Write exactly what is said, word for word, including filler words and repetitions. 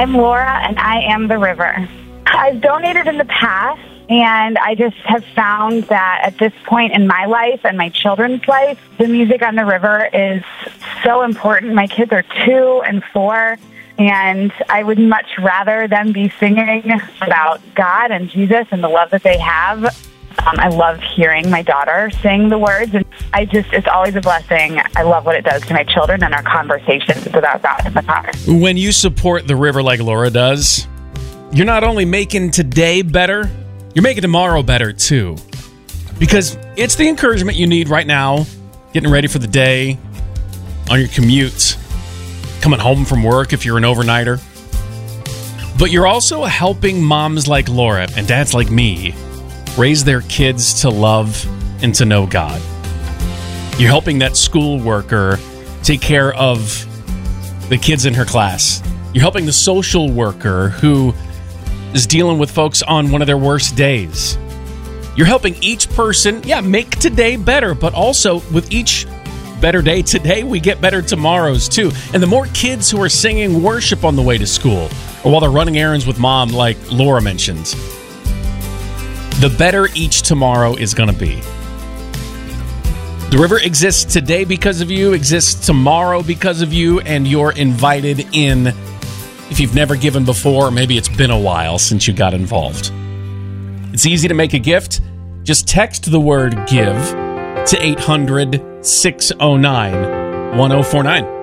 I'm Laura, and I am the river. I've donated in the past, and I just have found that at this point in my life and my children's life, the music on the river is so important. My kids are two and four, and I would much rather them be singing about God and Jesus and the love that they have. Um, I love hearing my daughter sing the words, and I just, it's always a blessing. I love what it does to my children and our conversations about God in the car. When you support the river like Laura does, you're not only making today better, you're making tomorrow better too. Because it's the encouragement you need right now, getting ready for the day, on your commute, coming home from work if you're an overnighter. But you're also helping moms like Laura and dads like me raise their kids to love and to know God. You're helping that school worker take care of the kids in her class. You're helping the social worker who is dealing with folks on one of their worst days. You're helping each person, yeah, make today better, but also with each better day today, we get better tomorrows too. And the more kids who are singing worship on the way to school or while they're running errands with mom, like Laura mentioned, the better each tomorrow is going to be. The river exists today because of you, exists tomorrow because of you, and you're invited in if you've never given before, or maybe it's been a while since you got involved. It's easy to make a gift. Just text the word GIVE to eight hundred, six oh nine, one oh four nine.